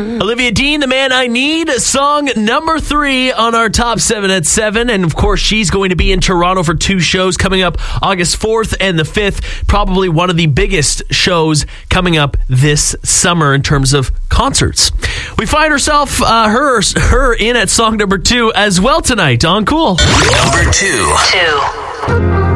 Olivia Dean, The Man I Need, song number 3 on our top 7 at 7. And of course, she's going to be in Toronto for 2 shows coming up August 4th and the 5th. Probably one of the biggest shows coming up this summer in terms of concerts. We find her in at song number 2 as well tonight on Cool. Number 2.